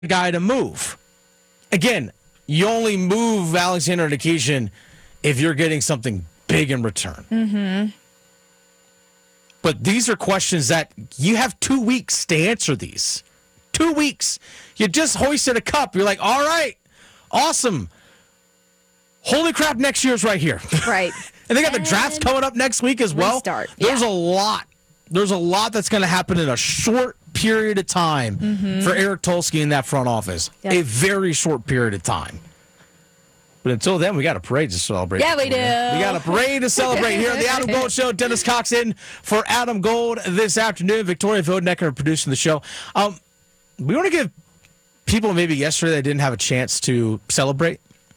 guy to move. Again, you only move Alexander Nikishin if you're getting something big in return. Mm-hmm. But these are questions that you have 2 weeks to answer these. 2 weeks. You just hoisted a cup. You're like, all right, awesome. Holy crap, next year's right here. Right. And they got the draft coming up next week as well. Restart. There's a lot. There's a lot that's going to happen in a short period of time for Eric Tulsky in that front office. Yep. A very short period of time. But until then, we got a parade to celebrate. Yeah, we do. We got a parade to celebrate here on the Adam Gold Show. Dennis Cox in for Adam Gold this afternoon. Victoria Vodenecker producing the show. We want to give people maybe yesterday that didn't have a chance to celebrate.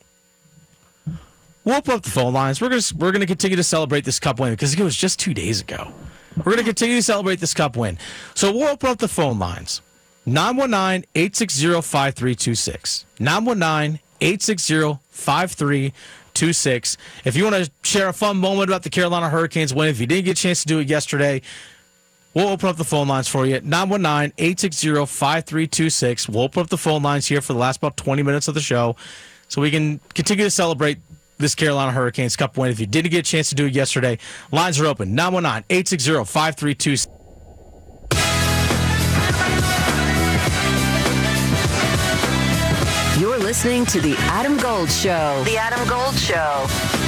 We'll open up the phone lines. We're gonna continue to celebrate this cup win because it was just 2 days ago. We're going to continue to celebrate this cup win. So we'll open up the phone lines. 919-860-5326. 919-860-5326. If you want to share a fun moment about the Carolina Hurricanes win, if you didn't get a chance to do it yesterday, we'll open up the phone lines for you. 919-860-5326. We'll open up the phone lines here for the last about 20 minutes of the show so we can continue to celebrate this Carolina Hurricanes Cup win. If you didn't get a chance to do it yesterday, lines are open. 919-860-5326. You're listening to The Adam Gold Show. The Adam Gold Show.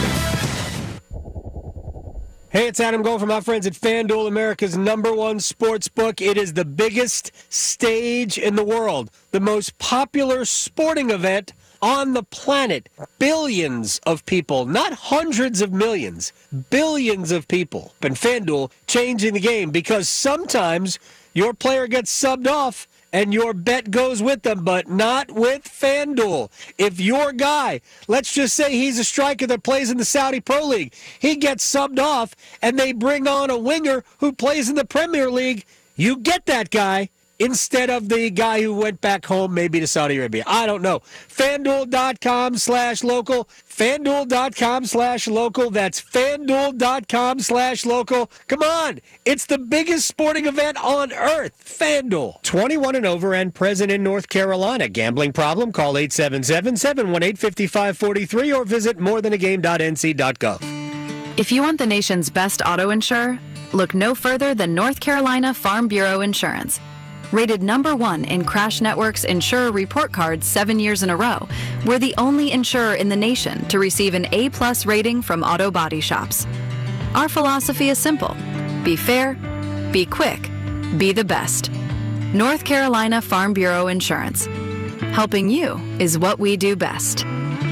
Hey, it's Adam Gold from my friends at FanDuel, America's #1 sports book. It is the biggest stage in the world, the most popular sporting event on the planet. Billions of people, not hundreds of millions, billions of people. And FanDuel changing the game because sometimes your player gets subbed off and your bet goes with them, but not with FanDuel. If your guy, let's just say he's a striker that plays in the Saudi Pro League, he gets subbed off and they bring on a winger who plays in the Premier League, you get that guy instead of the guy who went back home maybe to Saudi Arabia. I don't know. FanDuel.com/local. FanDuel.com/local. That's FanDuel.com/local. Come on. It's the biggest sporting event on earth. FanDuel. 21 and over and present in North Carolina. Gambling problem? Call 877-718-5543 or visit morethanagame.nc.gov. If you want the nation's best auto insurer, look no further than North Carolina Farm Bureau Insurance. Rated #1 in Crash Network's Insurer Report Card 7 years in a row, we're the only insurer in the nation to receive an A+ rating from auto body shops. Our philosophy is simple. Be fair, be quick, be the best. North Carolina Farm Bureau Insurance. Helping you is what we do best.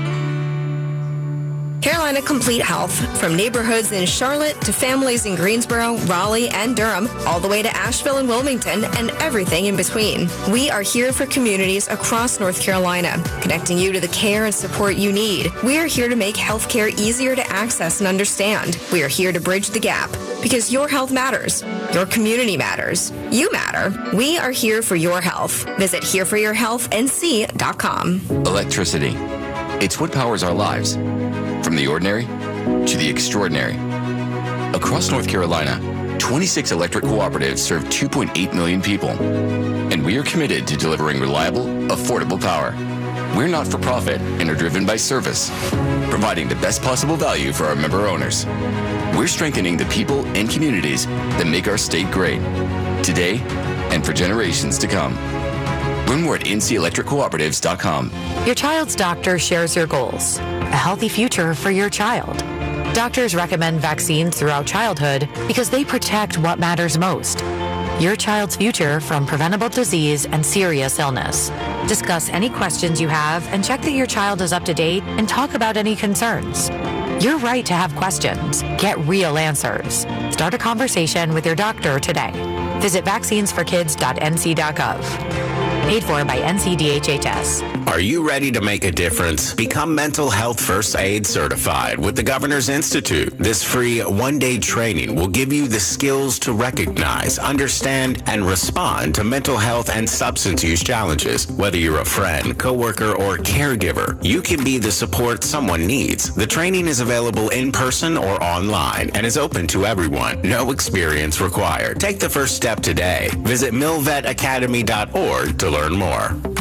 Carolina Complete Health. From neighborhoods in Charlotte to families in Greensboro, Raleigh, and Durham, all the way to Asheville and Wilmington, and everything in between. We are here for communities across North Carolina, connecting you to the care and support you need. We are here to make healthcare easier to access and understand. We are here to bridge the gap, because your health matters. Your community matters. You matter. We are here for your health. Visit hereforyourhealthnc.com. Electricity. It's what powers our lives. From the ordinary to the extraordinary. Across North Carolina, 26 electric cooperatives serve 2.8 million people. And we are committed to delivering reliable, affordable power. We're not for profit and are driven by service, providing the best possible value for our member owners. We're strengthening the people and communities that make our state great, today and for generations to come. Learn more at ncelectriccooperatives.com. Your child's doctor shares your goals. A healthy future for your child. Doctors recommend vaccines throughout childhood because they protect what matters most. Your child's future from preventable disease and serious illness. Discuss any questions you have and check that your child is up to date and talk about any concerns. Your right to have questions. Get real answers. Start a conversation with your doctor today. Visit vaccinesforkids.nc.gov. Paid for by NCDHHS. Are you ready to make a difference? Become Mental Health First Aid Certified with the Governor's Institute. This free one-day training will give you the skills to recognize, understand, and respond to mental health and substance use challenges. Whether you're a friend, coworker, or caregiver, you can be the support someone needs. The training is available in person or online and is open to everyone. No experience required. Take the first step today. Visit milvetacademy.org to learn more.